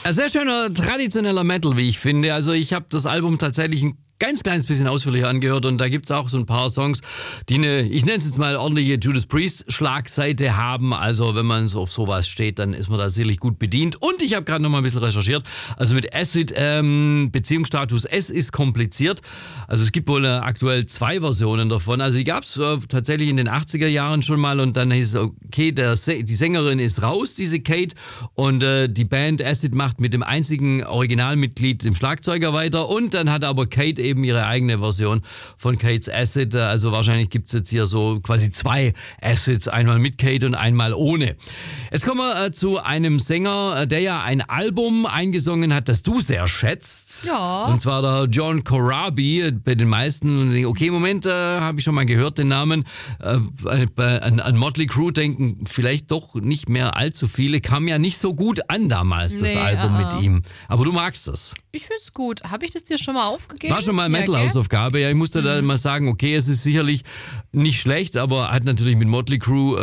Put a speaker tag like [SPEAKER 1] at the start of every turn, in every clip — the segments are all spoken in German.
[SPEAKER 1] Ein sehr schöner, traditioneller Metal, wie ich finde. Also ich habe das Album tatsächlich ein ganz kleines bisschen ausführlicher angehört und da gibt es auch so ein paar Songs, die ich nenne es jetzt mal ordentliche Judas Priest Schlagseite haben. Also wenn man so auf sowas steht, dann ist man da sicherlich gut bedient. Und ich habe gerade noch mal ein bisschen recherchiert. Also mit Acid, Beziehungsstatus S ist kompliziert. Also es gibt wohl aktuell 2 Versionen davon. Also die gab es tatsächlich in den 80er Jahren schon mal und dann hieß es, okay, die Sängerin ist raus, diese Kate, und die Band Acid macht mit dem einzigen Originalmitglied, dem Schlagzeuger, weiter, und dann hat aber Kate eben ihre eigene Version von Kate's Acid. Also wahrscheinlich gibt es jetzt hier so quasi 2 Acids, einmal mit Kate und einmal ohne. Jetzt kommen wir zu einem Sänger, der ja ein Album eingesungen hat, das du sehr schätzt.
[SPEAKER 2] Ja.
[SPEAKER 1] Und zwar der John Corabi. Bei den meisten, okay, Moment, habe ich schon mal gehört den Namen. An Motley Crue denken vielleicht doch nicht mehr allzu viele. Kam ja nicht so gut an damals, das Album mit ihm. Aber du magst das.
[SPEAKER 2] Ich find's gut. Habe ich das dir schon mal aufgegeben?
[SPEAKER 1] War schon mal Metal-Hausaufgabe. Ja, ich musste da mal sagen, okay, es ist sicherlich nicht schlecht, aber hat natürlich mit Motley Crue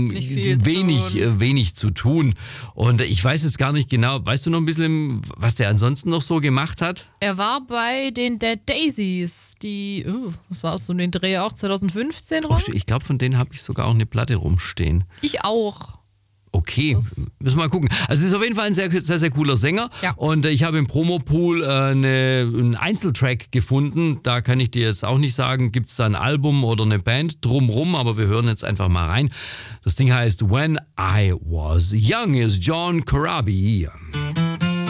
[SPEAKER 1] wenig zu tun. Und ich weiß jetzt gar nicht genau, weißt du noch ein bisschen, was der ansonsten noch so gemacht hat?
[SPEAKER 2] Er war bei den Dead Daisies, die, was war es, so in den Dreh auch, 2015 rum?
[SPEAKER 1] Ich glaube, von denen habe ich sogar auch eine Platte rumstehen.
[SPEAKER 2] Ich auch.
[SPEAKER 1] Okay, müssen wir mal gucken. Also es ist auf jeden Fall ein sehr, sehr, sehr cooler Sänger.
[SPEAKER 2] Ja.
[SPEAKER 1] Und ich habe im Promopool einen Einzeltrack gefunden. Da kann ich dir jetzt auch nicht sagen, gibt es da ein Album oder eine Band drumrum, aber wir hören jetzt einfach mal rein. Das Ding heißt When I Was Young, ist John Corabi.